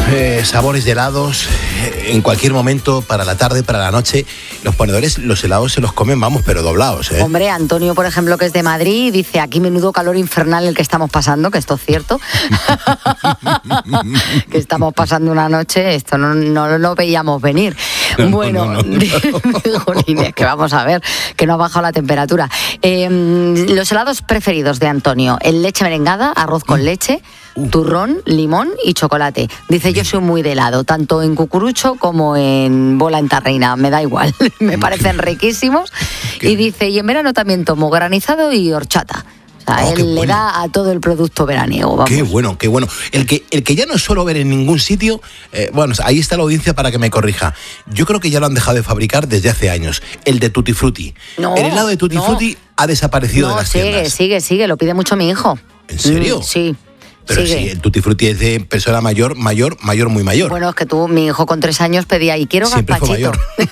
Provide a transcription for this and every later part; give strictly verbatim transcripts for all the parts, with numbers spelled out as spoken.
eh, sabores de helados, eh, en cualquier momento, para la tarde, para la noche. Los ponedores, los helados se los comen, vamos, pero doblados, ¿eh? Hombre, Antonio, por ejemplo, que es de Madrid, dice, aquí menudo calor infernal el que estamos pasando, que esto es cierto. Que estamos pasando una noche, esto no, no lo veíamos venir. No, bueno, no, no, no. Jolines, que vamos a ver, que no ha bajado la temperatura. Eh, los helados preferidos de Antonio, el leche merengada, arroz con leche, uh. turrón, limón y chocolate. Dice, yo soy muy de helado, tanto en cucurucho como en bola en tarrina, me da igual, me parecen riquísimos. ¿Qué? Y dice, y en verano también tomo granizado y horchata. O sea, oh, él le bueno. da a todo el producto veraniego. Vamos. Qué bueno, qué bueno. El que, el que ya no suelo ver en ningún sitio, eh, bueno, ahí está la audiencia para que me corrija. Yo creo que ya lo han dejado de fabricar desde hace años. El de Tutti Frutti. No, el helado de Tutti no. Frutti ha desaparecido no, de las sigue, tiendas. sigue, sigue, lo pide mucho mi hijo. ¿En serio? Mm, sí. Pero Sigue. si el Tutti Frutti es de persona mayor, mayor, mayor, muy mayor. Bueno, es que tú, mi hijo con tres años pedía, y quiero Siempre gazpachito.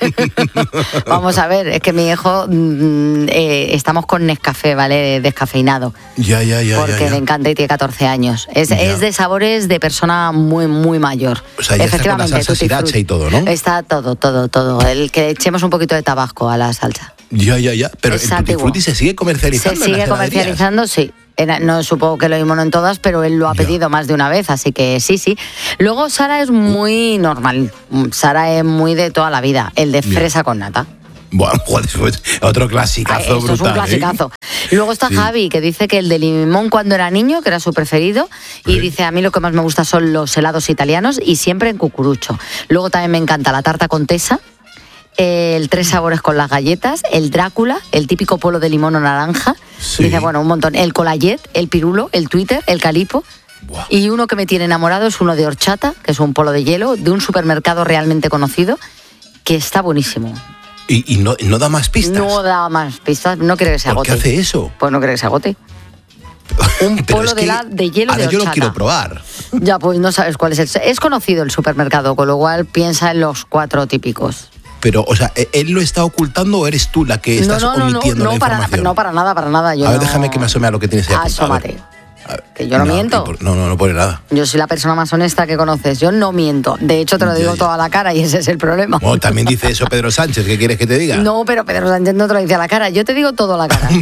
Vamos a ver, es que mi hijo, mmm, eh, estamos con Nescafé, ¿vale? Descafeinado. Ya, ya, ya. Porque ya, ya. le encanta y tiene catorce años. Es, es de sabores de persona muy, muy mayor. O sea, ya efectivamente, está con la salsa sriracha y todo, ¿no? Está todo, todo, todo. El que echemos un poquito de tabasco a la salsa. Ya, ya, ya. Pero es el Tutti Frutti se sigue comercializando. Se sigue en las comercializando, sí. Era, no supongo que lo mismo no en todas, pero él lo ha pedido ya. más de una vez, así que sí, sí. Luego Sara es muy normal. Sara es muy de toda la vida. El de fresa ya. con nata. Bueno, joder, pues, otro clasicazo Ay, brutal. Es un clasicazo. ¿eh? Y luego está sí. Javi, que dice que el de limón cuando era niño, que era su preferido, y sí. dice, a mí lo que más me gusta son los helados italianos y siempre en cucurucho. Luego también me encanta la tarta contesa, el tres sabores con las galletas, el Drácula, el típico polo de limón o naranja. Sí. Dice, bueno, un montón. El colayet, el pirulo, el Twitter, el calipo. Buah. Y uno que me tiene enamorado es uno de horchata, que es un polo de hielo, de un supermercado realmente conocido, que está buenísimo. ¿Y, y no, no da más pistas? No da más pistas, no quiere que se agote. ¿Por qué hace eso? Pues no quiere que se agote. Un polo es de, la, de hielo ahora de horchata. Yo lo quiero probar. Ya, pues no sabes cuál es el... Es conocido el supermercado, con lo cual piensa en los cuatro típicos. Pero, o sea, ¿él lo está ocultando o eres tú la que estás no, no, omitiendo no, no, la para, información? No, para nada, para nada. Yo a ver, no... déjame que me asome a lo que tienes ahí apuntado. Asómate. Que yo no, no miento. Por, no, no, no pone nada. Yo soy la persona más honesta que conoces. Yo no miento. De hecho, te lo digo ya, ya. toda la cara y ese es el problema. Bueno, también dice eso Pedro Sánchez. ¿Qué quieres que te diga? No, pero Pedro Sánchez no te lo dice a la cara. Yo te digo todo a la cara.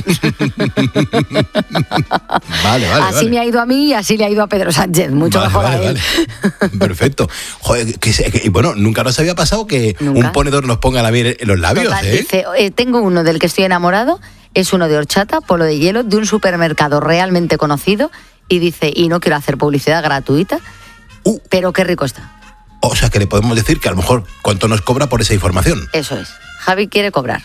Vale, vale. Así vale. me ha ido a mí y así le ha ido a Pedro Sánchez. Mucho vale, mejor vale, a él. Vale. Perfecto. Joder, que, que, bueno, nunca nos había pasado que ¿Nunca? un ponedor nos ponga la miel en los labios. Total, ¿eh? Dice, eh, tengo uno del que estoy enamorado. Es uno de horchata, polo de hielo, de un supermercado realmente conocido. Y dice, y no quiero hacer publicidad gratuita, uh, pero qué rico está. O sea, que le podemos decir que a lo mejor cuánto nos cobra por esa información. Eso es. Javi quiere cobrar.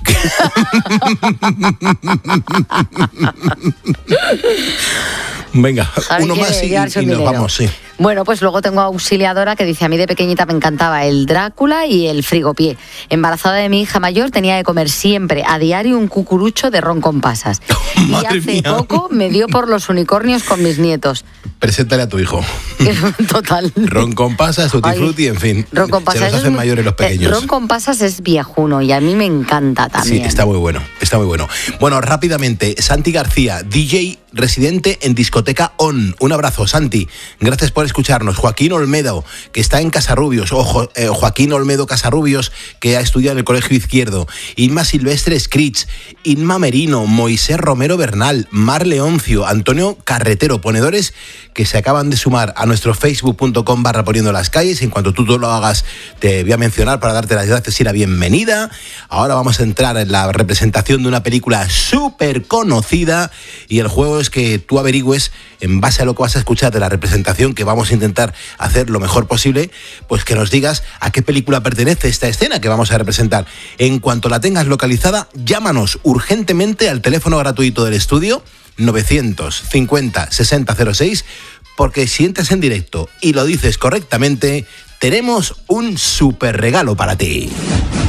Venga, Javi uno más y, y nos dinero. vamos, sí. Bueno, pues luego tengo a Auxiliadora que dice, a mí de pequeñita me encantaba el Drácula y el frigopié. Embarazada de mi hija mayor tenía que comer siempre, a diario, un cucurucho de ron con pasas. Y hace mía. poco me dio por los unicornios con mis nietos. Preséntale a tu hijo. Total. Ron con pasas, tutti frutti, en fin. Ron con pasas. Se los hacen es, mayores los pequeños. Ron con pasas es viejuno y a mí me encanta también. Sí, está muy bueno, está muy bueno. Bueno, rápidamente, Santi García, D J residente en Discoteca On. Un abrazo, Santi. Gracias por escucharnos. Joaquín Olmedo, que está en Casarrubios. Ojo, eh, Joaquín Olmedo Casarrubios, que ha estudiado en el Colegio Izquierdo. Inma Silvestre Scritch, Inma Merino, Moisés Romero Bernal, Mar Leoncio, Antonio Carretero, ponedores que se acaban de sumar a nuestro facebook punto com barra poniendo las calles. En cuanto tú lo hagas, te voy a mencionar para darte las gracias y la bienvenida. Ahora vamos a entrar en la representación de una película súper conocida y el juego es que tú averigües, en base a lo que vas a escuchar de la representación, que vamos a intentar hacer lo mejor posible, pues que nos digas a qué película pertenece esta escena que vamos a representar. En cuanto la tengas localizada, llámanos urgentemente al teléfono gratuito del estudio novecientos cincuenta sesenta cero seis, porque si entras en directo y lo dices correctamente, tenemos un súper regalo para ti.